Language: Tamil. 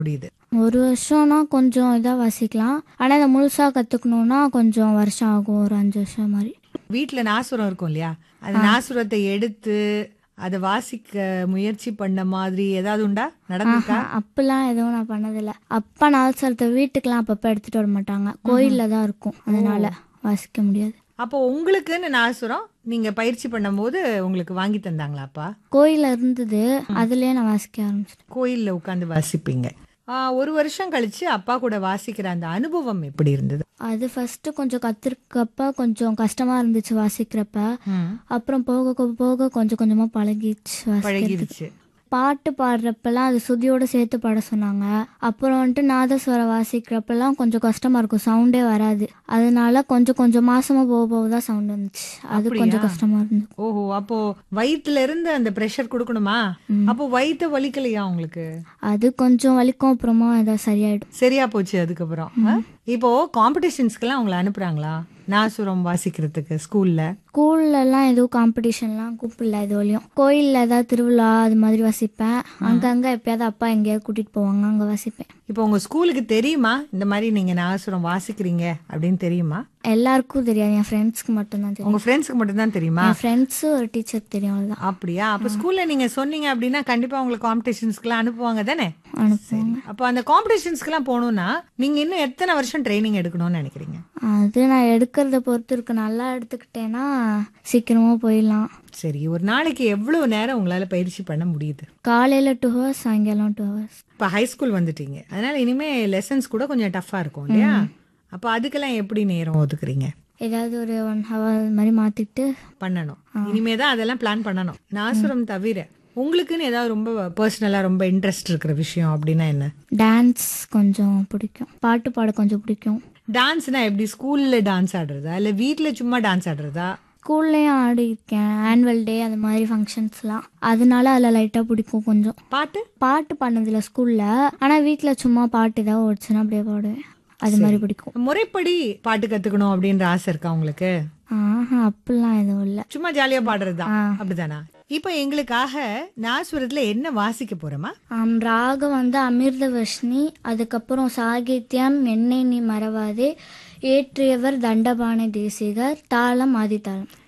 முடியுது? ஒரு வருஷம்னா கொஞ்சம் இதா வாசிக்கலாம். ஆனா இதை முழுசா கத்துக்கணும்னா கொஞ்சம் வருஷம் ஆகும், ஒரு 5 வருஷம் மாதிரி. வீட்ல நாசுரம் இருக்கும் இல்லையா? அந்த நாசுரத்தை எடுத்து அதை வாசிக்க முயற்சி பண்ண மாதிரி ஏதாவது உண்டா? நடந்திருக்கா? அப்பெல்லாம் எதுவும் நான் பண்ணதில்லை. அப்பா நாதஸ்வரத்தை வீட்டுக்கெல்லாம் அப்பப்போ எடுத்துட்டு வர மாட்டாங்க, கோயில்ல தான் இருக்கும், அதனால வாசிக்க முடியாது. அப்போ உங்களுக்குன்னு நாசுரம் நீங்க பயிற்சி பண்ணும்போது உங்களுக்கு வாங்கி தந்தாங்களா அப்பா? கோயில்ல இருந்தது, அதுலயே நான் வாசிக்க ஆரம்பிச்சிட்டேன். கோயில்ல உட்காந்து வாசிப்பீங்க. ஒரு வருஷம் கழிச்சு அப்பா கூட வாசிக்கிற அந்த அனுபவம் எப்படி இருந்தது? அது ஃபர்ஸ்ட் கொஞ்சம் கத்துருக்கப்ப கொஞ்சம் கஷ்டமா இருந்துச்சு வாசிக்கிறப்ப. அப்புறம் போக போக கொஞ்சம் கொஞ்சமா பழகிடுச்சு. பழகிடுச்சு. பாட்டு பாடுறப்பெல்லாம் அது சுதியோட சேர்த்து பாட சொன்னாங்க. அப்புறம் வந்துட்டு நாதஸ்வரம் வாசிக்கிறப்பெல்லாம் கொஞ்சம் கஷ்டமா இருக்கும், சவுண்டே வராது. அதனால கொஞ்சம் கொஞ்சம் மாசமா போக போக தான் சவுண்ட் வந்துச்சு. அது கொஞ்சம் கஷ்டமா இருந்தது. ஓஹோ, அப்போ வயிற்றுல இருந்து அந்த பிரஷர் கொடுக்கணுமா? அப்போ வயிற்று வலிக்கலையா உங்களுக்கு? அது கொஞ்சம் வலிக்கும், அப்புறமா ஏதாவது சரியாயிடும். சரியா போச்சு அதுக்கப்புறம். இப்போ காம்படிஷன்ஸ்க்கெல்லாம் உங்களை அனுப்புறாங்களா நாசுரம் வாசிக்கிறதுக்கு? ஸ்கூல்லலாம் எதுவும் காம்படிஷன்லாம் கூப்பிடல இது வரையும். கோயிலில் ஏதாவது திருவிழா அது மாதிரி வாசிப்பேன். அங்கங்கே எப்பயாவது அப்பா எங்கேயாவது கூட்டிகிட்டு போவாங்க, அங்கே வாசிப்பேன். இப்போ உங்கள் ஸ்கூலுக்கு தெரியுமா இந்த மாதிரி நீங்கள் நாசுரம் வாசிக்கிறீங்க அப்படின்னு தெரியுமா? எல்லாருக்கும் தெரியாது, என் ஃப்ரெண்ட்ஸ்க்கு மட்டும்தான் தெரியும். உங்கள் ஃப்ரெண்ட்ஸ்க்கு மட்டும்தான் தெரியுமா? என் ஃப்ரெண்ட்ஸு ஒரு டீச்சர் தெரியும், அவ்வளோதான். அப்படியா? அப்போ ஸ்கூலில் நீங்கள் சொன்னீங்க அப்படின்னா கண்டிப்பாக உங்களுக்கு காம்படிஷன்ஸ்க்குலாம் அனுப்புவாங்க தானே? அனுப்புவாங்க. அப்போ அந்த காம்படிஷன்ஸ்க்குலாம் போகணுன்னா நீங்கள் இன்னும் எத்தனை வருஷம் ட்ரைனிங் எடுக்கணும்னு நினைக்கிறீங்க? அது நான் எடுக்கிறத பொறுத்து இருக்கு. நல்லா எடுத்துக்கிட்டேன்னா சீக்கிரமாக போயிடலாம். சரி, ஒரு நாளைக்கு எவ்வளோ நேரம் உங்களால் பயிற்சி பண்ண முடியுது? காலையில் 2 hours, சாயங்காலம் 2 hours. இப்போ ஹைஸ்கூல் வந்துட்டீங்க, அதனால இனிமேல் லெசன்ஸ் கூட கொஞ்சம் டஃப்பாக இருக்கும் இல்லையா? அப்போ அதுக்கெல்லாம் எப்படி நேரம் ஒதுக்குறீங்க? ஏதாவது ஒரு 1 hour மாதிரி மாற்றிட்டு பண்ணணும். இனிமே தான் அதெல்லாம் பிளான் பண்ணணும். நாசுரம் தவிர உங்களுக்குன்னு ஏதாவது ரொம்ப பர்சனலாக ரொம்ப இன்ட்ரெஸ்ட் இருக்கிற விஷயம் அப்படின்னா என்ன? டான்ஸ் கொஞ்சம் பிடிக்கும், பாட்டு பாட கொஞ்சம் பிடிக்கும். டான்ஸ்னா எப்படி? ஸ்கூலில் டான்ஸ் ஆடுறதா இல்லை வீட்டில் சும்மா டான்ஸ் ஆடுறதா? ஸ்கூல்லையும் ஆடிருக்கேன், ஆனுவல் டே அந்த மாதிரி ஃபங்க்ஷன்ஸ்லாம். அதனால அதில் லைட்டாக பிடிக்கும் கொஞ்சம். பாட்டு பண்ணதில்லை ஸ்கூலில், ஆனால் வீட்டில் சும்மா பாட்டு ஏதாவது ஓடிச்சுன்னா அப்படியே பாடுவேன், அது மாதிரி பிடிக்கும். முறைப்படி பாட்டு கற்றுக்கணும் அப்படின்ற ஆசை இருக்கா உங்களுக்கு? அப்படிலாம் எதுவும் இல்லை, சும்மா ஜாலியாக பாடுறதா? அப்படிதானா? இப்போ எங்களுக்காக நாசுரத்தில் என்ன வாசிக்க போகிறோமா? ராகம் வந்து அமிர்தவர்ஷினி, அதுக்கப்புறம் சாகித்யம் என்னை நீ மறவாதே, ஏற்றியவர் தண்டபாணி தேசிகர், தாளம் ஆதித்தாளம்.